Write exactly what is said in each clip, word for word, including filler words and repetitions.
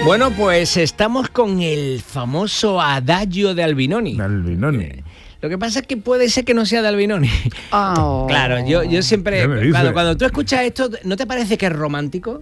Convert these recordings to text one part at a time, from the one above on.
Bueno, pues estamos con el famoso Adagio de Albinoni. Albinoni. Eh, lo que pasa es que puede ser que no sea de Albinoni. Oh. Claro, yo, yo siempre... ¿Qué me dices? Cuando, cuando tú escuchas esto, ¿no te parece que es romántico?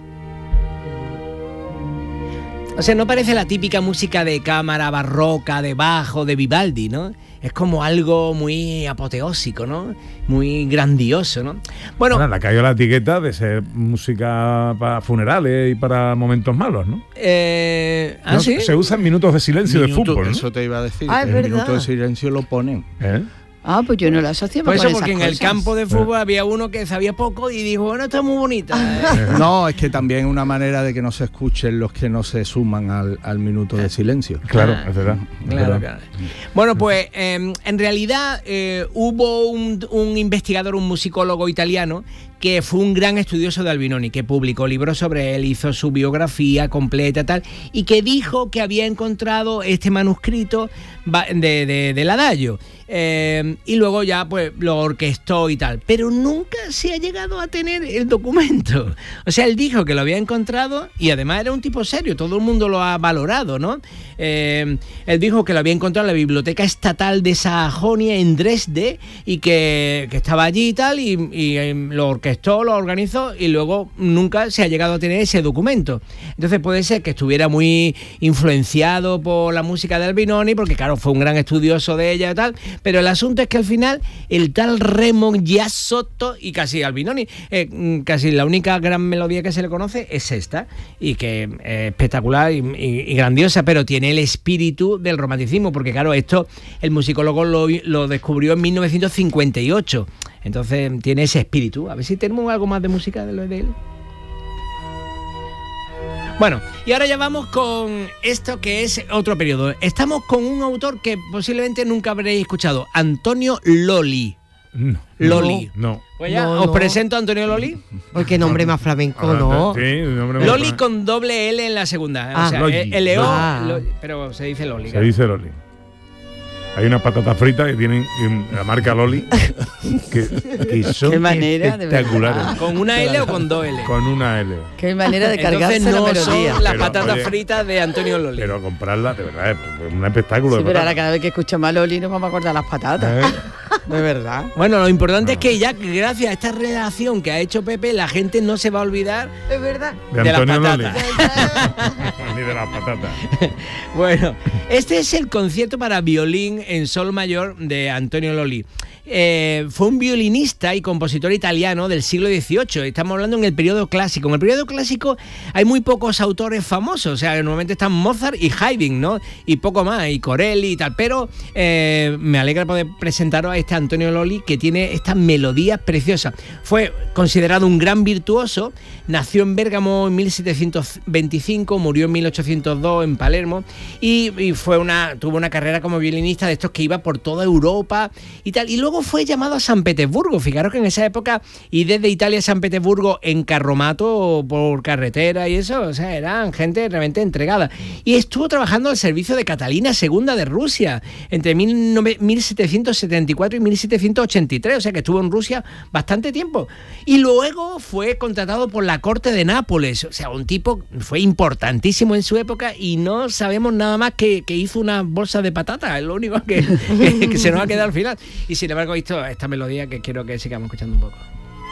O sea, no parece la típica música de cámara barroca, de bajo, de Vivaldi, ¿no? Es como algo muy apoteósico, ¿no? Muy grandioso, ¿no? Bueno, Bueno, le ha caído la etiqueta de ser música para funerales y para momentos malos, ¿no? eh, ¿ah, No, sí? Se usa en minutos de silencio Minuto, de fútbol, ¿no? Eso te iba a decir. Ah, es el verdad. minuto de silencio lo ponen. ¿Eh? Ah, pues yo no lo asociaba Por eso, con porque esas en el cosas. campo de fútbol había uno que sabía poco y dijo, bueno, está muy bonita. ¿eh? No, es que también es una manera de que no se escuchen los que no se suman al, al minuto de silencio. Claro, Ah, es verdad. es Claro, verdad. claro. Bueno, pues eh, en realidad eh, hubo un, un investigador, un musicólogo italiano, que fue un gran estudioso de Albinoni, que publicó libros sobre él, hizo su biografía completa tal, y que dijo que había encontrado este manuscrito de, de, del Adagio. Eh, y luego ya pues lo orquestó y tal, pero nunca se ha llegado a tener el documento. O sea, él dijo que lo había encontrado y además era un tipo serio, todo el mundo lo ha valorado, ¿no? Eh, él dijo que lo había encontrado en la Biblioteca Estatal de Sajonia en Dresde y que, que estaba allí y tal, y, y eh, lo orquestó, lo organizó y luego nunca se ha llegado a tener ese documento. Entonces puede ser que estuviera muy influenciado por la música de Albinoni, porque claro, fue un gran estudioso de ella y tal. Pero el asunto es que al final el tal Raymond Giassotto y casi Albinoni, eh, casi la única gran melodía que se le conoce es esta, y que es eh, espectacular y, y, y grandiosa, pero tiene el espíritu del romanticismo, porque claro, esto el musicólogo lo, lo descubrió en mil novecientos cincuenta y ocho, entonces tiene ese espíritu. A ver si tenemos algo más de música de lo de él. Bueno, y ahora ya vamos con esto que es otro periodo. Estamos con un autor que posiblemente nunca habréis escuchado, Antonio Lolli. No. Lolli. No. Pues ya, No, os no. presento a Antonio Lolli. Porque nombre más flamenco, ¿no? Sí, un nombre muy Lolli bueno. con doble L en la segunda. Ah, o sea, Lolli. el L O, Ah. Lo- pero se dice Lolli. Se claro. dice Loli. Hay unas patatas fritas que tienen en la marca Loli que, que son Qué manera, de verdad. espectaculares. ¿Con una L o con dos L? Con una L. Qué manera de cargarse Entonces no la melodía. son las Pero, patatas oye, fritas de Antonio Lolli. Pero comprarla, de verdad, es un espectáculo. Sí, de pero ahora patatas. cada vez que escuchamos a Loli nos vamos a acordar las patatas. ¿Eh? De verdad. Bueno, lo importante es que ya gracias a esta relación que ha hecho Pepe, la gente no se va a olvidar Es verdad. De de las Antonio Loli. patatas. Ni de las patatas. Bueno, este es el concierto para violín en sol mayor de Antonio Lolli. Eh, fue un violinista y compositor italiano del siglo dieciocho. Estamos hablando en el periodo clásico. En el periodo clásico hay muy pocos autores famosos. O sea, normalmente están Mozart y Haydn, ¿no? Y poco más, y Corelli y tal. Pero eh, me alegra poder presentaros a este Antonio Lolli, que tiene estas melodías preciosas. Fue considerado un gran virtuoso. Nació en Bérgamo en mil setecientos veinticinco, murió en mil ochocientos dos en Palermo. Y, y fue una, tuvo una carrera como violinista de estos que iba por toda Europa y tal. Y luego fue llamado a San Petersburgo. Fijaros que en esa época, y desde Italia a San Petersburgo en carromato por carretera y eso, o sea, eran gente realmente entregada. Y estuvo trabajando al servicio de Catalina segunda de Rusia entre mil setecientos setenta y cuatro y mil setecientos ochenta y tres, o sea que estuvo en Rusia bastante tiempo. Y luego fue contratado por la corte de Nápoles, o sea, un tipo fue importantísimo en su época y no sabemos nada más que, que hizo una bolsa de patatas, es lo único que, que, que se nos ha quedado al final. Y sin embargo, visto esta melodía que quiero que sigamos escuchando un poco.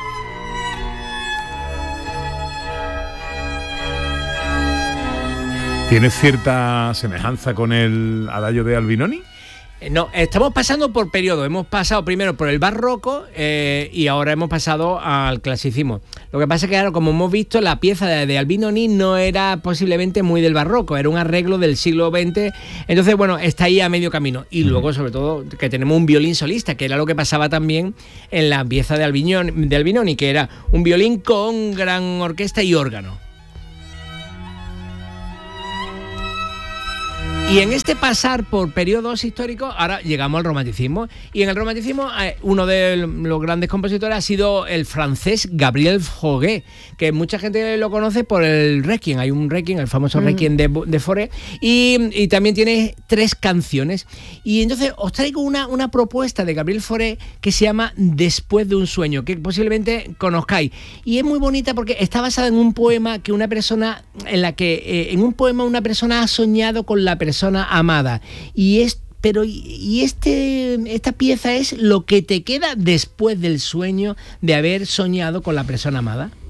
¿Tiene cierta semejanza con el Adagio de Albinoni? No, estamos pasando por periodos. Hemos pasado primero por el barroco eh, y ahora hemos pasado al clasicismo. Lo que pasa es que, claro, como hemos visto, la pieza de, de Albinoni no era posiblemente muy del barroco, era un arreglo del siglo veinte. Entonces, bueno, está ahí a medio camino. Y luego, sobre todo, que tenemos un violín solista, que era lo que pasaba también en la pieza de Albinoni, de Albinoni, que era un violín con gran orquesta y órgano. Y en este pasar por periodos históricos, ahora llegamos al romanticismo. Y en el romanticismo, eh, uno de los grandes compositores ha sido el francés Gabriel Fauré, que mucha gente lo conoce por el Requiem. Hay un Requiem, el famoso mm. Requiem de, de Fauré. Y, y también tiene tres canciones. Y entonces os traigo una, una propuesta de Gabriel Fauré que se llama Después de un sueño, que posiblemente conozcáis. Y es muy bonita porque está basada en un poema que una persona, en la que eh, en un poema una persona ha soñado con la persona amada, y es pero y este esta pieza es lo que te queda después del sueño de haber soñado con la persona amada.